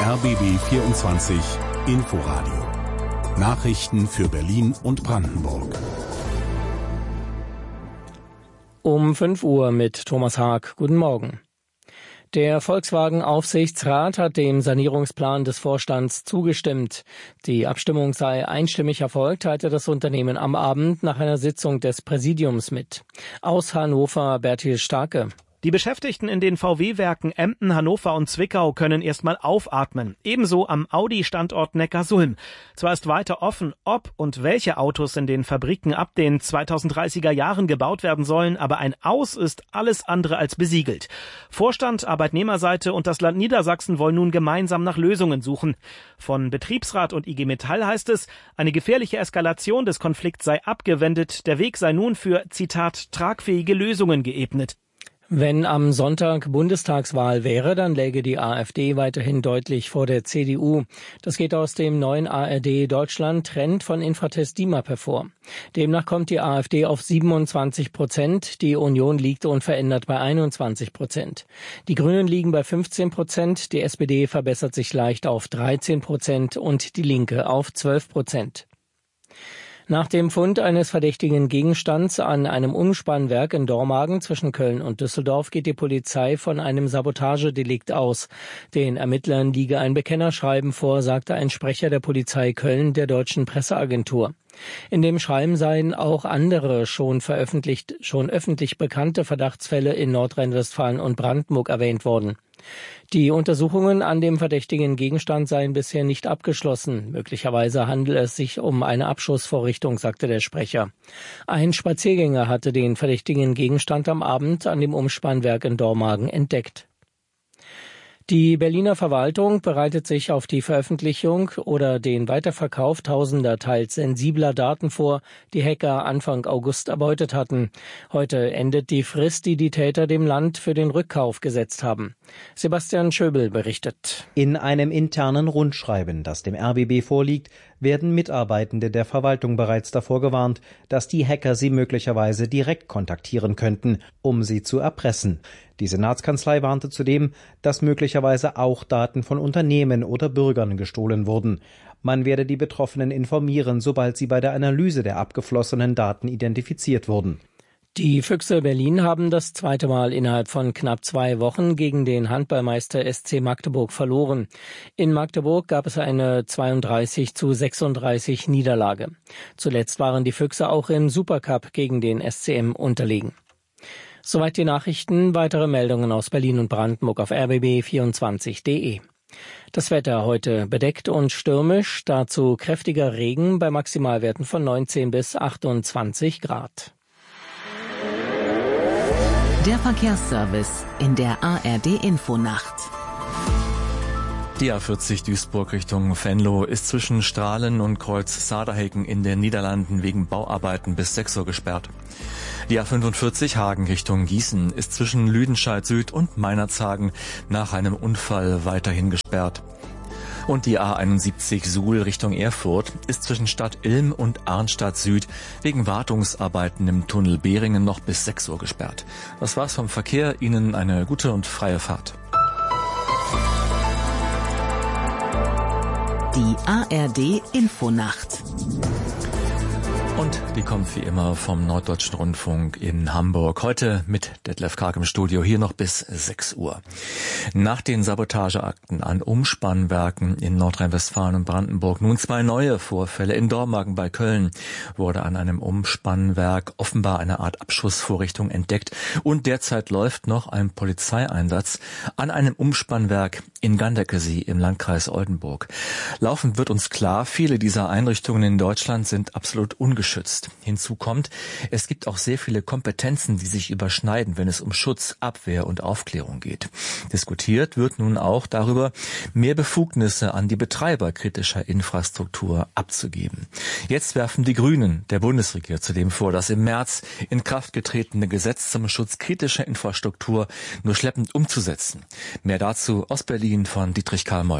RBB 24 Inforadio. Nachrichten für Berlin und Brandenburg. Um 5 Uhr mit Thomas Haag. Guten Morgen. Der Volkswagen-Aufsichtsrat hat dem Sanierungsplan des Vorstands zugestimmt. Die Abstimmung sei einstimmig erfolgt, teilte das Unternehmen am Abend nach einer Sitzung des Präsidiums mit. Aus Hannover Bertil Starke. Die Beschäftigten in den VW-Werken Emden, Hannover und Zwickau können erstmal aufatmen. Ebenso am Audi-Standort Neckarsulm. Zwar ist weiter offen, ob und welche Autos in den Fabriken ab den 2030er Jahren gebaut werden sollen, aber ein Aus ist alles andere als besiegelt. Vorstand, Arbeitnehmerseite und das Land Niedersachsen wollen nun gemeinsam nach Lösungen suchen. Von Betriebsrat und IG Metall heißt es, eine gefährliche Eskalation des Konflikts sei abgewendet, der Weg sei nun für, Zitat, tragfähige Lösungen geebnet. Wenn am Sonntag Bundestagswahl wäre, dann läge die AfD weiterhin deutlich vor der CDU. Das geht aus dem neuen ARD Deutschland Trend von Infratest DIMAP hervor. Demnach kommt die AfD auf 27%, die Union liegt unverändert bei 21%. Die Grünen liegen bei 15%, die SPD verbessert sich leicht auf 13% und die Linke auf 12%. Nach dem Fund eines verdächtigen Gegenstands an einem Umspannwerk in Dormagen zwischen Köln und Düsseldorf geht die Polizei von einem Sabotagedelikt aus. Den Ermittlern liege ein Bekennerschreiben vor, sagte ein Sprecher der Polizei Köln der Deutschen Presseagentur. In dem Schreiben seien auch andere schon öffentlich bekannte Verdachtsfälle in Nordrhein-Westfalen und Brandenburg erwähnt worden. Die Untersuchungen an dem verdächtigen Gegenstand seien bisher nicht abgeschlossen. Möglicherweise handele es sich um eine Abschussvorrichtung, sagte der Sprecher. Ein Spaziergänger hatte den verdächtigen Gegenstand am Abend an dem Umspannwerk in Dormagen entdeckt. Die Berliner Verwaltung bereitet sich auf die Veröffentlichung oder den Weiterverkauf tausender teils sensibler Daten vor, die Hacker Anfang August erbeutet hatten. Heute endet die Frist, die die Täter dem Land für den Rückkauf gesetzt haben. Sebastian Schöbel berichtet. In einem internen Rundschreiben, das dem RBB vorliegt, werden Mitarbeitende der Verwaltung bereits davor gewarnt, dass die Hacker sie möglicherweise direkt kontaktieren könnten, um sie zu erpressen. Die Senatskanzlei warnte zudem, dass möglicherweise auch Daten von Unternehmen oder Bürgern gestohlen wurden. Man werde die Betroffenen informieren, sobald sie bei der Analyse der abgeflossenen Daten identifiziert wurden. Die Füchse Berlin haben das zweite Mal innerhalb von knapp 2 Wochen gegen den Handballmeister SC Magdeburg verloren. In Magdeburg gab es eine 32:36 Niederlage. Zuletzt waren die Füchse auch im Supercup gegen den SCM unterlegen. Soweit die Nachrichten. Weitere Meldungen aus Berlin und Brandenburg auf rbb24.de. Das Wetter heute bedeckt und stürmisch, dazu kräftiger Regen bei Maximalwerten von 19 bis 28 Grad. Der Verkehrsservice in der ARD Infonacht. Die A40 Duisburg Richtung Venlo ist zwischen Strahlen und Kreuz Saderheken in den Niederlanden wegen Bauarbeiten bis 6 Uhr gesperrt. Die A45 Hagen Richtung Gießen ist zwischen Lüdenscheid Süd und Meinerzhagen nach einem Unfall weiterhin gesperrt. Und die A71 Suhl Richtung Erfurt ist zwischen Stadt Ilm und Arnstadt Süd wegen Wartungsarbeiten im Tunnel Behringen noch bis 6 Uhr gesperrt. Das war's vom Verkehr. Ihnen eine gute und freie Fahrt. Die ARD Infonacht. Und die kommt wie immer vom Norddeutschen Rundfunk in Hamburg. Heute mit Detlef Karg im Studio, hier noch bis 6 Uhr. Nach den Sabotageakten an Umspannwerken in Nordrhein-Westfalen und Brandenburg nun 2 neue Vorfälle. In Dormagen bei Köln wurde an einem Umspannwerk offenbar eine Art Abschussvorrichtung entdeckt. Und derzeit läuft noch ein Polizeieinsatz an einem Umspannwerk in Gandeckesee im Landkreis Oldenburg. Laufend wird uns klar, viele dieser Einrichtungen in Deutschland sind absolut ungeschützt. Hinzu kommt, es gibt auch sehr viele Kompetenzen, die sich überschneiden, wenn es um Schutz, Abwehr und Aufklärung geht. Diskutiert wird nun auch darüber, mehr Befugnisse an die Betreiber kritischer Infrastruktur abzugeben. Jetzt werfen die Grünen der Bundesregierung zudem vor, das im März in Kraft getretene Gesetz zum Schutz kritischer Infrastruktur nur schleppend umzusetzen. Mehr dazu aus Berlin von Dietrich Karl Meurer.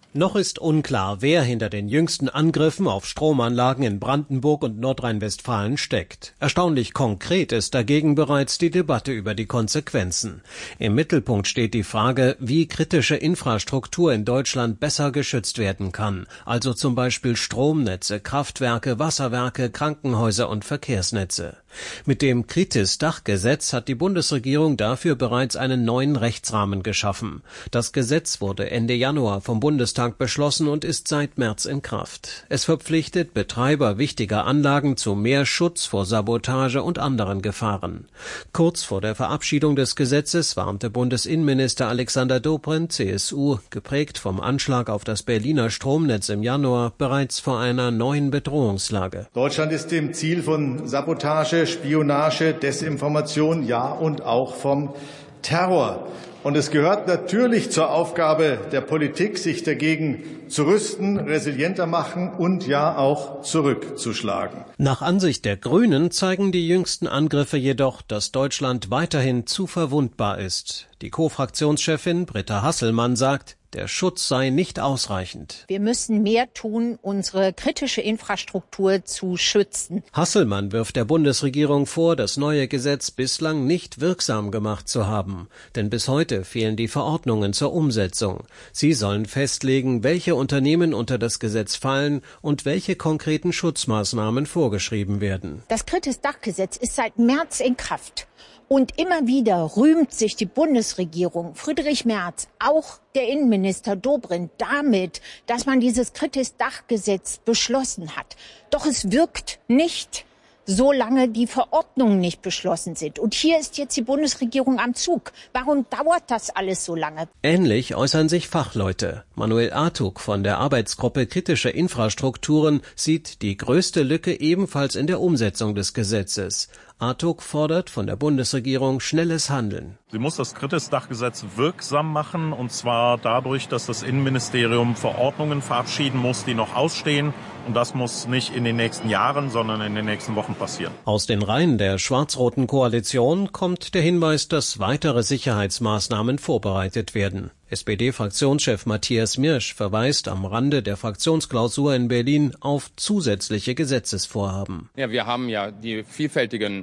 Noch ist unklar, wer hinter den jüngsten Angriffen auf Stromanlagen in Brandenburg und Nordrhein-Westfalen steckt. Erstaunlich konkret ist dagegen bereits die Debatte über die Konsequenzen. Im Mittelpunkt steht die Frage, wie kritische Infrastruktur in Deutschland besser geschützt werden kann. Also zum Beispiel Stromnetze, Kraftwerke, Wasserwerke, Krankenhäuser und Verkehrsnetze. Mit dem Kritis-Dachgesetz hat die Bundesregierung dafür bereits einen neuen Rechtsrahmen geschaffen. Das Gesetz wurde Ende Januar vom Bundestag beschlossen und ist seit März in Kraft. Es verpflichtet Betreiber wichtiger Anlagen zu mehr Schutz vor Sabotage und anderen Gefahren. Kurz vor der Verabschiedung des Gesetzes warnte Bundesinnenminister Alexander Dobrindt, CSU, geprägt vom Anschlag auf das Berliner Stromnetz im Januar, bereits vor einer neuen Bedrohungslage. Deutschland ist dem Ziel von Sabotage, Spionage, Desinformation, ja und auch vom Terror. Und es gehört natürlich zur Aufgabe der Politik, sich dagegen zu rüsten, resilienter machen und ja auch zurückzuschlagen. Nach Ansicht der Grünen zeigen die jüngsten Angriffe jedoch, dass Deutschland weiterhin zu verwundbar ist. Die Co-Fraktionschefin Britta Hasselmann sagt, der Schutz sei nicht ausreichend. Wir müssen mehr tun, unsere kritische Infrastruktur zu schützen. Hasselmann wirft der Bundesregierung vor, das neue Gesetz bislang nicht wirksam gemacht zu haben. Denn bis heute fehlen die Verordnungen zur Umsetzung. Sie sollen festlegen, welche Unternehmen unter das Gesetz fallen und welche konkreten Schutzmaßnahmen vorgeschrieben werden. Das Kritis-Dachgesetz ist seit März in Kraft. Und immer wieder rühmt sich die Bundesregierung, Friedrich Merz, auch der Innenminister Dobrindt, damit, dass man dieses Kritis-Dachgesetz beschlossen hat. Doch es wirkt nicht, solange die Verordnungen nicht beschlossen sind. Und hier ist jetzt die Bundesregierung am Zug. Warum dauert das alles so lange? Ähnlich äußern sich Fachleute. Manuel Artug von der Arbeitsgruppe Kritische Infrastrukturen sieht die größte Lücke ebenfalls in der Umsetzung des Gesetzes. Artug fordert von der Bundesregierung schnelles Handeln. Sie muss das Kritis-Dachgesetz wirksam machen, und zwar dadurch, dass das Innenministerium Verordnungen verabschieden muss, die noch ausstehen. Und das muss nicht in den nächsten Jahren, sondern in den nächsten Wochen passieren. Aus den Reihen der schwarz-roten Koalition kommt der Hinweis, dass weitere Sicherheitsmaßnahmen vorbereitet werden. SPD-Fraktionschef Matthias Mirsch verweist am Rande der Fraktionsklausur in Berlin auf zusätzliche Gesetzesvorhaben. Ja, wir haben ja die vielfältigen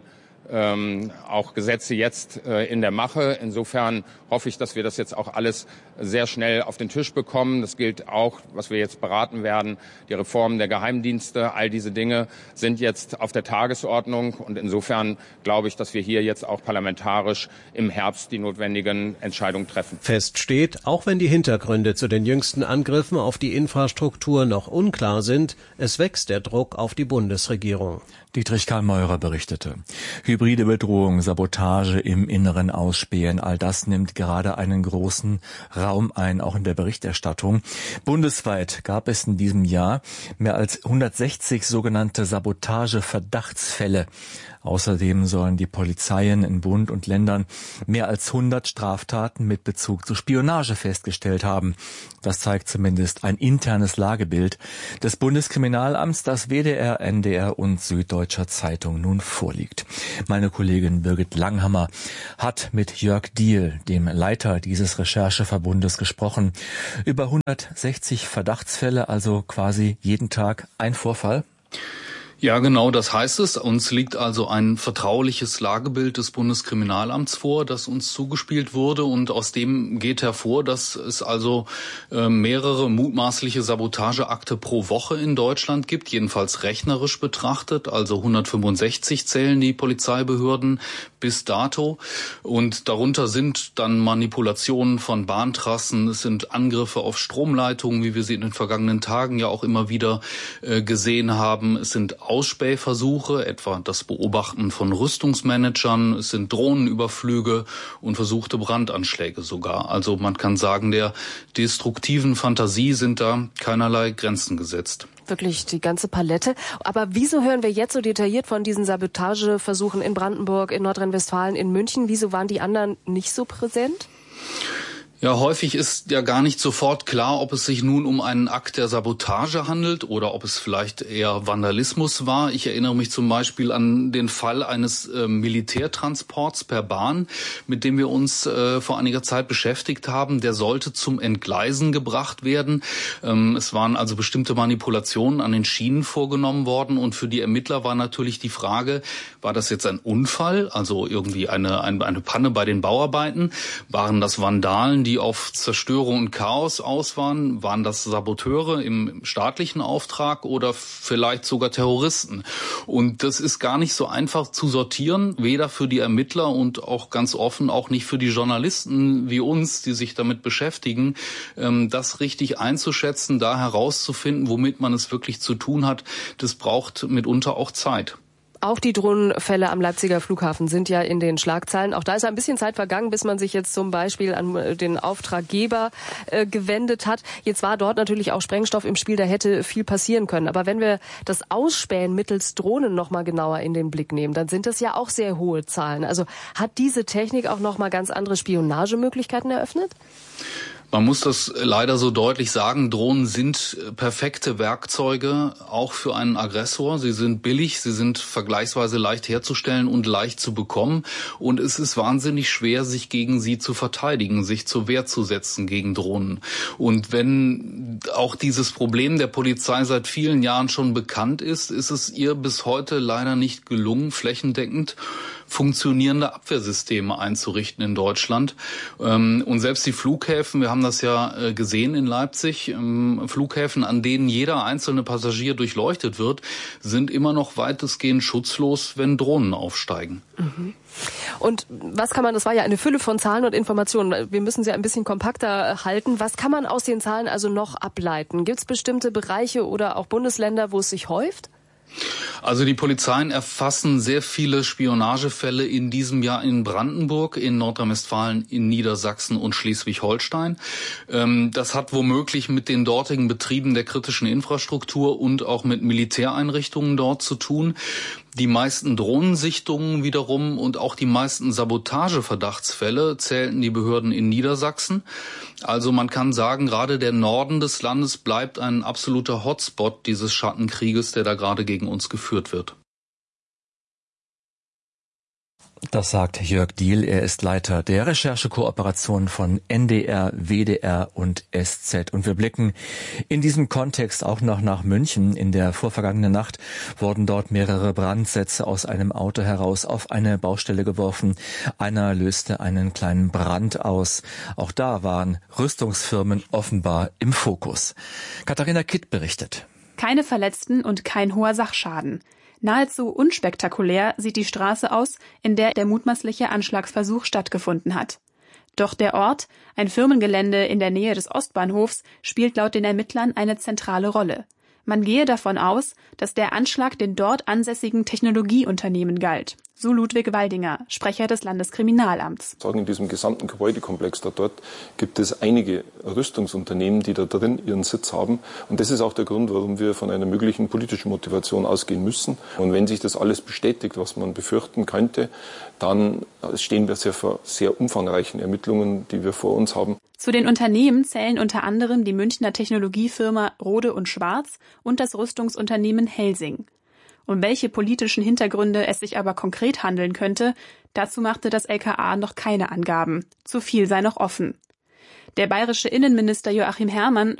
auch Gesetze jetzt in der Mache. Insofern hoffe ich, dass wir das jetzt auch alles sehr schnell auf den Tisch bekommen. Das gilt auch, was wir jetzt beraten werden, die Reform der Geheimdienste. All diese Dinge sind jetzt auf der Tagesordnung. Und insofern glaube ich, dass wir hier jetzt auch parlamentarisch im Herbst die notwendigen Entscheidungen treffen. Fest steht, auch wenn die Hintergründe zu den jüngsten Angriffen auf die Infrastruktur noch unklar sind, es wächst der Druck auf die Bundesregierung. Dietrich Karl Meurer berichtete. Hybride Bedrohung, Sabotage im Inneren Ausspähen, all das nimmt gerade einen großen Raum ein, auch in der Berichterstattung. Bundesweit gab es in diesem Jahr mehr als 160 sogenannte Sabotage-Verdachtsfälle. Außerdem sollen die Polizeien in Bund und Ländern mehr als 100 Straftaten mit Bezug zu Spionage festgestellt haben. Das zeigt zumindest ein internes Lagebild des Bundeskriminalamts, das WDR, NDR und Süddeutscher Zeitung nun vorliegt. Meine Kollegin Birgit Langhammer hat mit Jörg Diehl, dem Leiter dieses Rechercheverbundes, gesprochen. Über 160 Verdachtsfälle, also quasi jeden Tag ein Vorfall. Ja, genau, das heißt es. Uns liegt also ein vertrauliches Lagebild des Bundeskriminalamts vor, das uns zugespielt wurde, und aus dem geht hervor, dass es also mehrere mutmaßliche Sabotageakte pro Woche in Deutschland gibt, jedenfalls rechnerisch betrachtet. Also 165 zählen die Polizeibehörden bis dato, und darunter sind dann Manipulationen von Bahntrassen, es sind Angriffe auf Stromleitungen, wie wir sie in den vergangenen Tagen ja auch immer wieder gesehen haben, es sind Ausspähversuche, etwa das Beobachten von Rüstungsmanagern, es sind Drohnenüberflüge und versuchte Brandanschläge sogar. Also man kann sagen, der destruktiven Fantasie sind da keinerlei Grenzen gesetzt. Wirklich die ganze Palette. Aber wieso hören wir jetzt so detailliert von diesen Sabotageversuchen in Brandenburg, in Nordrhein-Westfalen, in München? Wieso waren die anderen nicht so präsent? Ja, häufig ist ja gar nicht sofort klar, ob es sich nun um einen Akt der Sabotage handelt oder ob es vielleicht eher Vandalismus war. Ich erinnere mich zum Beispiel an den Fall eines Militärtransports per Bahn, mit dem wir uns vor einiger Zeit beschäftigt haben. Der sollte zum Entgleisen gebracht werden. Es waren also bestimmte Manipulationen an den Schienen vorgenommen worden und für die Ermittler war natürlich die Frage, war das jetzt ein Unfall, also irgendwie eine Panne bei den Bauarbeiten? Waren das Vandalen, die auf Zerstörung und Chaos aus waren? Waren das Saboteure im staatlichen Auftrag oder vielleicht sogar Terroristen? Und das ist gar nicht so einfach zu sortieren, weder für die Ermittler und auch ganz offen auch nicht für die Journalisten wie uns, die sich damit beschäftigen, das richtig einzuschätzen, da herauszufinden, womit man es wirklich zu tun hat. Das braucht mitunter auch Zeit. Auch die Drohnenfälle am Leipziger Flughafen sind ja in den Schlagzeilen. Auch da ist ein bisschen Zeit vergangen, bis man sich jetzt zum Beispiel an den Auftraggeber gewendet hat. Jetzt war dort natürlich auch Sprengstoff im Spiel, da hätte viel passieren können. Aber wenn wir das Ausspähen mittels Drohnen noch mal genauer in den Blick nehmen, dann sind das ja auch sehr hohe Zahlen. Also hat diese Technik auch noch mal ganz andere Spionagemöglichkeiten eröffnet? Man muss das leider so deutlich sagen, Drohnen sind perfekte Werkzeuge, auch für einen Aggressor. Sie sind billig, sie sind vergleichsweise leicht herzustellen und leicht zu bekommen. Und es ist wahnsinnig schwer, sich gegen sie zu verteidigen, sich zur Wehr zu setzen gegen Drohnen. Und wenn auch dieses Problem der Polizei seit vielen Jahren schon bekannt ist, ist es ihr bis heute leider nicht gelungen, flächendeckend funktionierende Abwehrsysteme einzurichten in Deutschland. Und selbst die Flughäfen, wir haben das ja gesehen in Leipzig, Flughäfen, an denen jeder einzelne Passagier durchleuchtet wird, sind immer noch weitestgehend schutzlos, wenn Drohnen aufsteigen. Mhm. Und was kann man, das war ja eine Fülle von Zahlen und Informationen, wir müssen sie ein bisschen kompakter halten. Was kann man aus den Zahlen also noch ableiten? Gibt es bestimmte Bereiche oder auch Bundesländer, wo es sich häuft? Also die Polizeien erfassen sehr viele Spionagefälle in diesem Jahr in Brandenburg, in Nordrhein-Westfalen, in Niedersachsen und Schleswig-Holstein. Das hat womöglich mit den dortigen Betrieben der kritischen Infrastruktur und auch mit Militäreinrichtungen dort zu tun. Die meisten Drohnensichtungen wiederum und auch die meisten Sabotageverdachtsfälle zählten die Behörden in Niedersachsen. Also man kann sagen, gerade der Norden des Landes bleibt ein absoluter Hotspot dieses Schattenkrieges, der da gerade gegen uns geführt wird. Das sagt Jörg Diehl. Er ist Leiter der Recherchekooperation von NDR, WDR und SZ. Und wir blicken in diesem Kontext auch noch nach München. In der vorvergangenen Nacht wurden dort mehrere Brandsätze aus einem Auto heraus auf eine Baustelle geworfen. Einer löste einen kleinen Brand aus. Auch da waren Rüstungsfirmen offenbar im Fokus. Katharina Kitt berichtet. Keine Verletzten und kein hoher Sachschaden. Nahezu unspektakulär sieht die Straße aus, in der der mutmaßliche Anschlagsversuch stattgefunden hat. Doch der Ort, ein Firmengelände in der Nähe des Ostbahnhofs, spielt laut den Ermittlern eine zentrale Rolle. Man gehe davon aus, dass der Anschlag den dort ansässigen Technologieunternehmen galt. So Ludwig Waldinger, Sprecher des Landeskriminalamts. In diesem gesamten Gebäudekomplex dort gibt es einige Rüstungsunternehmen, die da drin ihren Sitz haben. Und das ist auch der Grund, warum wir von einer möglichen politischen Motivation ausgehen müssen. Und wenn sich das alles bestätigt, was man befürchten könnte, dann stehen wir vor sehr umfangreichen Ermittlungen, die wir vor uns haben. Zu den Unternehmen zählen unter anderem die Münchner Technologiefirma Rohde & Schwarz und das Rüstungsunternehmen Helsing. Um welche politischen Hintergründe es sich aber konkret handeln könnte, dazu machte das LKA noch keine Angaben. Zu viel sei noch offen. Der bayerische Innenminister Joachim Herrmann